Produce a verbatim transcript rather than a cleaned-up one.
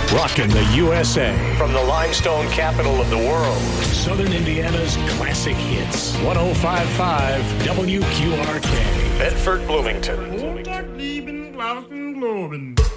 Rocking the U S A. From the limestone capital of the world. Southern Indiana's classic hits. one oh five point five W Q R K. Bedford, Bloomington. Montag, lieben, Glauben, Globen.